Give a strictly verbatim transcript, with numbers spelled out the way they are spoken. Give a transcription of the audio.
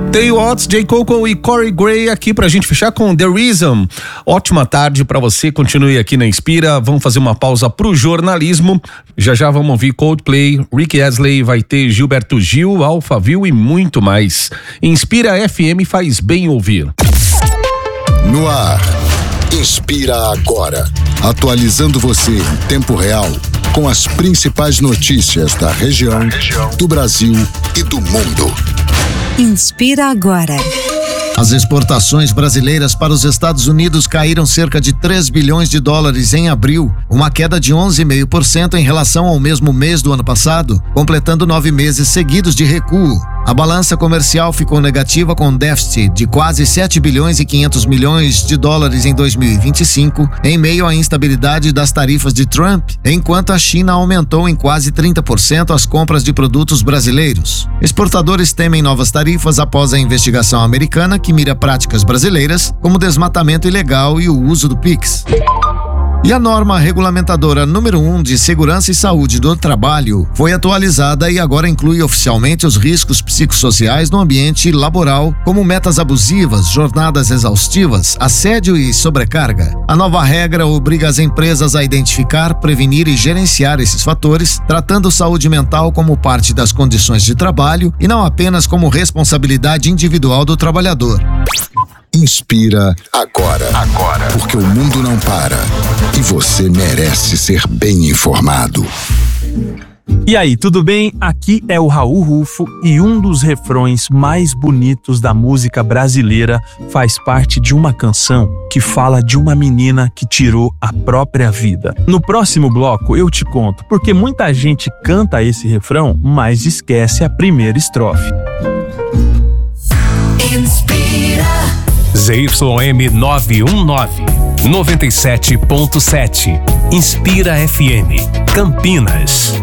Tem Watts, J. Coco e Corey Gray aqui pra gente fechar com The Reason. Ótima tarde pra você, continue aqui na Inspira. Vamos fazer uma pausa pro jornalismo. Já já vamos ouvir Coldplay, Rick Astley, vai ter Gilberto Gil, Alphaville e muito mais. Inspira F M, faz bem ouvir. No ar, Inspira Agora. Atualizando você em tempo real com as principais notícias da região, do Brasil e do mundo. Inspira Agora. As exportações brasileiras para os Estados Unidos caíram cerca de três bilhões de dólares em abril, uma queda de onze vírgula cinco por cento em relação ao mesmo mês do ano passado, completando nove meses seguidos de recuo. A balança comercial ficou negativa com déficit de quase sete bilhões e quinhentos milhões de dólares em dois mil e vinte e cinco, em meio à instabilidade das tarifas de Trump, enquanto a China aumentou em quase trinta por cento as compras de produtos brasileiros. Exportadores temem novas tarifas após a investigação americana que mira práticas brasileiras, como desmatamento ilegal e o uso do Pix. E a norma regulamentadora número um de segurança e saúde do trabalho foi atualizada e agora inclui oficialmente os riscos psicossociais no ambiente laboral, como metas abusivas, jornadas exaustivas, assédio e sobrecarga. A nova regra obriga as empresas a identificar, prevenir e gerenciar esses fatores, tratando saúde mental como parte das condições de trabalho e não apenas como responsabilidade individual do trabalhador. Inspira agora. Agora. Porque o mundo não para. E você merece ser bem informado. E aí, tudo bem? Aqui é o Raul Rufo e um dos refrões mais bonitos da música brasileira faz parte de uma canção que fala de uma menina que tirou a própria vida. No próximo bloco eu te conto, porque muita gente canta esse refrão, mas esquece a primeira estrofe. Inspira. Z Y M nove um nove, noventa e sete ponto sete. Inspira F M, Campinas.